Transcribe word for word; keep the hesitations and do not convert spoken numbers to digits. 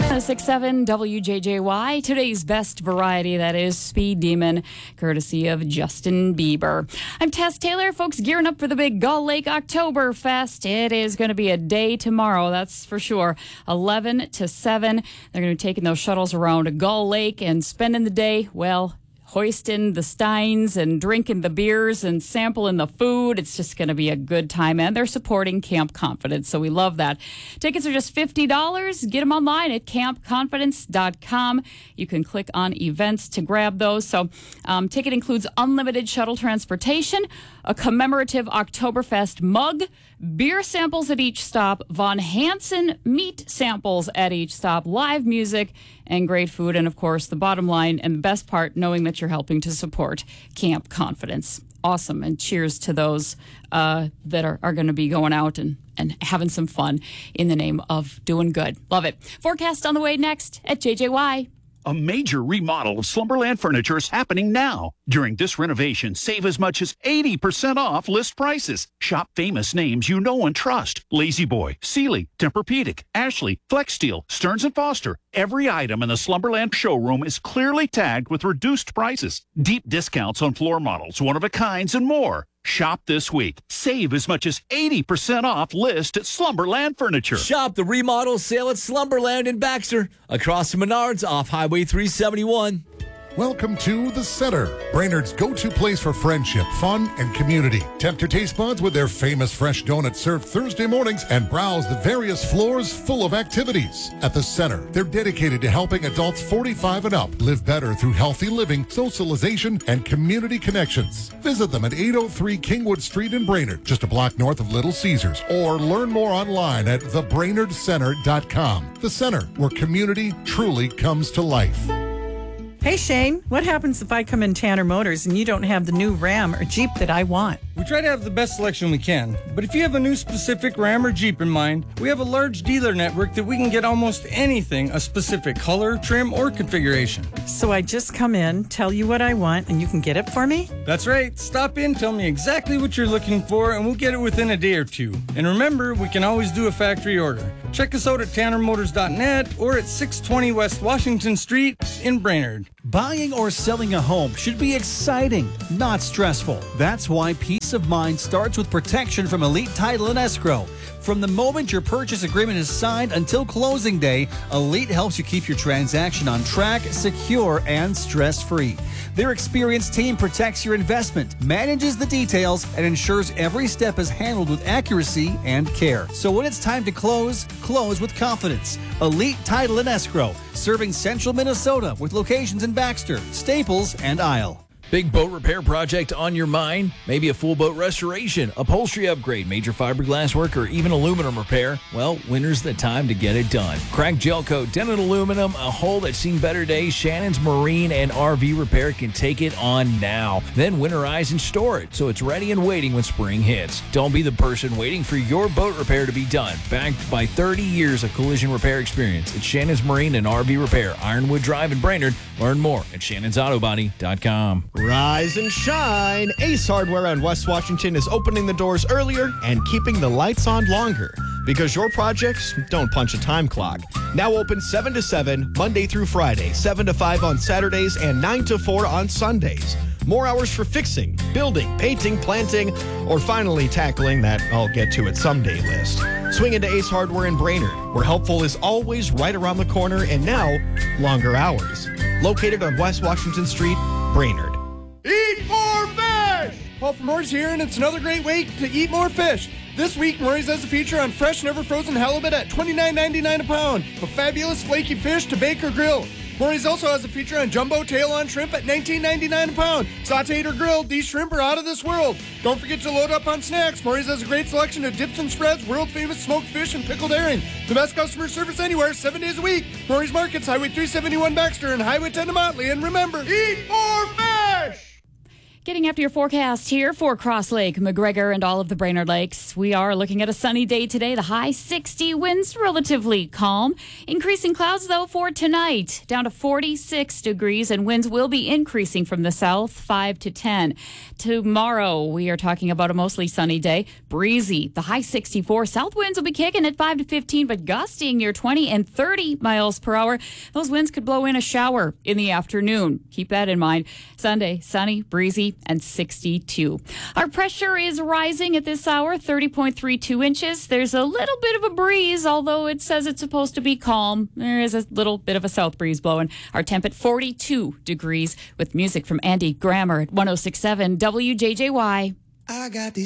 six seven W J J Y, today's best variety, that is Speed Demon, courtesy of Justin Bieber. I'm Tess Taylor. Folks, gearing up for the big Gull Lake Oktoberfest. It is going to be a day tomorrow, that's for sure. eleven to seven. They're going to be taking those shuttles around Gull Lake and spending the day, well, hoisting the steins and drinking the beers and sampling the food. It's just going to be a good time. And they're supporting Camp Confidence, so we love that. Tickets are just fifty dollars. Get them online at camp confidence dot com. You can click on events to grab those. So um, ticket includes unlimited shuttle transportation, a commemorative Oktoberfest mug, beer samples at each stop, Von Hansen meat samples at each stop, live music, and great food. And, of course, the bottom line and the best part, knowing that you're helping to support Camp Confidence. Awesome. And cheers to those uh, that are, are going to be going out and, and having some fun in the name of doing good. Love it. Forecast on the way next at J J Y. A major remodel of Slumberland Furniture is happening now. During this renovation, save as much as eighty percent off list prices. Shop famous names you know and trust. La-Z-Boy, Sealy, Tempur-Pedic, Ashley, Flexsteel, Stearns and Foster. Every item in the Slumberland showroom is clearly tagged with reduced prices. Deep discounts on floor models, one-of-a-kinds, and more. Shop this week. Save as much as eighty percent off list at Slumberland Furniture. Shop the remodel sale at Slumberland in Baxter, across from Menards off Highway three seventy-one. Welcome to The Center, Brainerd's go-to place for friendship, fun, and community. Tempt your taste buds with their famous fresh donuts served Thursday mornings and browse the various floors full of activities. At The Center, they're dedicated to helping adults forty-five and up live better through healthy living, socialization, and community connections. Visit them at eight oh three Kingwood Street in Brainerd, just a block north of Little Caesars, or learn more online at the brainerd center dot com. The Center, where community truly comes to life. Hey, Shane, what happens if I come in Tanner Motors and you don't have the new Ram or Jeep that I want? We try to have the best selection we can, but if you have a new specific Ram or Jeep in mind, we have a large dealer network that we can get almost anything, a specific color, trim, or configuration. So I just come in, tell you what I want, and you can get it for me? That's right. Stop in, tell me exactly what you're looking for, and we'll get it within a day or two. And remember, we can always do a factory order. Check us out at tanner motors dot net or at six twenty West Washington Street in Brainerd. Buying or selling a home should be exciting, not stressful. That's why peace of mind starts with protection from Elite Title and Escrow. From the moment your purchase agreement is signed until closing day, Elite helps you keep your transaction on track, secure, and stress-free. Their experienced team protects your investment, manages the details, and ensures every step is handled with accuracy and care. So when it's time to close, close with confidence. Elite Title and Escrow, serving central Minnesota with locations in Baxter, Staples, and Isle. Big boat repair project on your mind? Maybe a full boat restoration, upholstery upgrade, major fiberglass work, or even aluminum repair? Well, winter's the time to get it done. Crack gel coat, dented aluminum, a hull that's seen better days. Shannon's Marine and R V Repair can take it on now. Then winterize and store it so it's ready and waiting when spring hits. Don't be the person waiting for your boat repair to be done. Backed by thirty years of collision repair experience, it's Shannon's Marine and R V Repair, Ironwood Drive in Brainerd. Learn more at shannons auto body dot com. Rise and shine! Ace Hardware on West Washington is opening the doors earlier and keeping the lights on longer because your projects don't punch a time clock. Now open seven to seven, Monday through Friday, seven to five on Saturdays, and nine to four on Sundays. More hours for fixing, building, painting, planting, or finally tackling that I'll get to it someday list. Swing into Ace Hardware in Brainerd, where helpful is always right around the corner and now longer hours. Located on West Washington Street, Brainerd. Eat more fish! Paul from Murray's here, and it's another great way to eat more fish. This week, Murray's has a feature on fresh, never frozen halibut at twenty-nine ninety-nine a pound. From fabulous flaky fish to bake or grill. Murray's also has a feature on jumbo tail-on shrimp at nineteen ninety-nine a pound. Sauteed or grilled, these shrimp are out of this world. Don't forget to load up on snacks. Murray's has a great selection of dips and spreads, world-famous smoked fish, and pickled herring. The best customer service anywhere, seven days a week. Murray's Markets, Highway three seventy-one Baxter, and Highway ten to Motley. And remember, eat more fish! Getting after your forecast here for Cross Lake, McGregor, and all of the Brainerd Lakes. We are looking at a sunny day today. The high sixty, winds relatively calm. Increasing clouds, though, for tonight. Down to forty-six degrees, and winds will be increasing from the south, five to ten. Tomorrow, we are talking about a mostly sunny day. Breezy, the high sixty-four. South winds will be kicking at five to fifteen, but gusting near twenty and thirty miles per hour. Those winds could blow in a shower in the afternoon. Keep that in mind. Sunday, sunny, breezy, and sixty-two. Our pressure is rising at this hour, thirty point three two inches. There's a little bit of a breeze, although it says it's supposed to be calm. There is a little bit of a south breeze blowing. Our temp at forty-two degrees with music from Andy Grammer at one oh six point seven W J J Y. I got these